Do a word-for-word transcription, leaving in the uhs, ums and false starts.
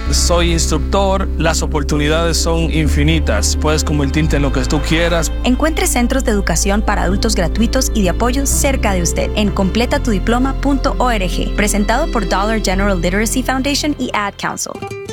soy instructor, las oportunidades son infinitas. Puedes convertirte en lo que tú quieras. Encuentre centros de educación para adultos gratuitos y de apoyo cerca de usted en completa tu diploma punto org, presentado por Dollar General Literacy Foundation y Ad Council.